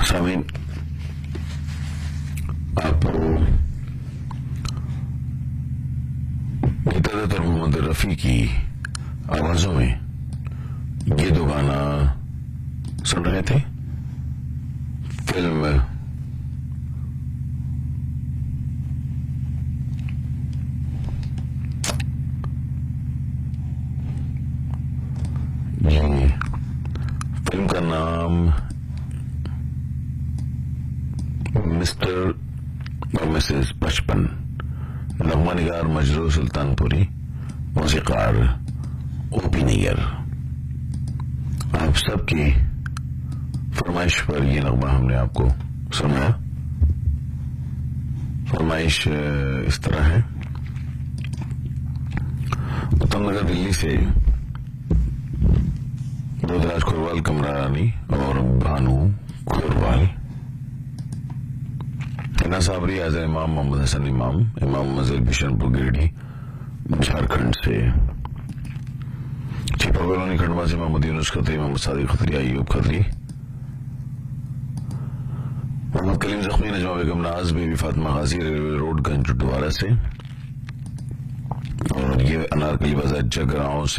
सामीन, आप गितादत और मोहम्मद रफी की आवाजों में ये दो गाना सुन रहे थे। फिल्म ये फिल्म का नाम मिस्टर और मिसेस बचपन, नगमा निगार मजरू सुल्तानपुरी, मौसीकार ओपी नैयर। आप सबकी फरमाइश पर यह नगमा हमने आपको सुनाया। फरमाइश इस तरह है। उत्तम नगर दिल्ली से रुद्राज खुरवाल, कमरा रानी और भानु खुरवाल, हिना साबरी, आजर इमाम, मोहम्मद हसन इमाम, इमाम मजिल बिशनपुर गिरडी झारखंड से, छिपा कॉलोनी खंडवा से मोहम्मद यूनुस खत्री, मोहम्मद सादिक खत्री, अयूब खत्री, मोहम्मद कलीम जख्मी, नजमा बेगम, नाज बेबी, फातिमा गाजी, रेलवे रोड गंज दोबारा से, और ये अनारकली बाजार जगराओं से